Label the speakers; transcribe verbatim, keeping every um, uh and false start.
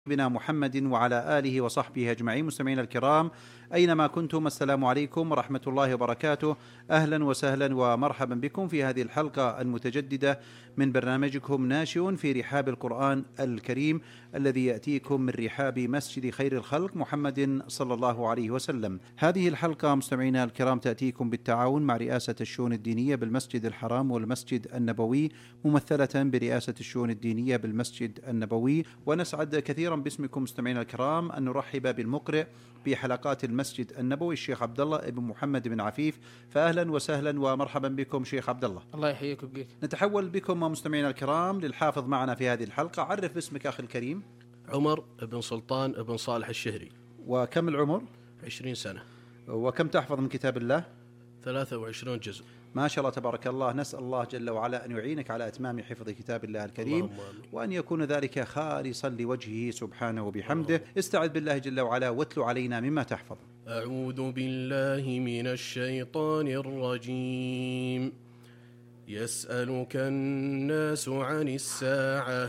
Speaker 1: بنا محمد وعلى آله وصحبه أجمعين. مستمعينا الكرام أينما كنتم، السلام عليكم ورحمة الله وبركاته. أهلا وسهلا ومرحبا بكم في هذه الحلقة المتجددة من برنامجكم ناشئ في رحاب القرآن الكريم، الذي يأتيكم من رحاب مسجد خير الخلق محمد صلى الله عليه وسلم. هذه الحلقة مستمعينا الكرام تأتيكم بالتعاون مع رئاسة الشؤون الدينية بالمسجد الحرام والمسجد النبوي، ممثلة برئاسة الشؤون الدينية بالمسجد النبوي. ونسعد كثيرا باسمكم مستمعينا الكرام أن نرحب بالمقرئ بحلقات المسجد النبوي الشيخ عبد الله بن محمد بن عفيف. فأهلا وسهلا ومرحبا بكم شيخ عبد الله.
Speaker 2: الله يحييك ويبقيك.
Speaker 1: نتحول بكم مستمعينا الكرام للحافظ معنا في هذه الحلقة. عرف باسمك أخي الكريم.
Speaker 3: عمر بن سلطان بن صالح الشهري.
Speaker 1: وكم العمر؟
Speaker 3: عشرين سنة.
Speaker 1: وكم تحفظ من كتاب الله؟
Speaker 3: ثلاثة وعشرون جزء.
Speaker 1: ما شاء الله تبارك الله. نسأل الله جل وعلا أن يعينك على إتمام حفظ كتاب الله الكريم، وأن يكون ذلك خالصا لوجهه سبحانه وبحمده. استعذ بالله جل وعلا واتل علينا مما تحفظ.
Speaker 3: أعوذ بالله من الشيطان الرجيم. يسألك الناس عن الساعة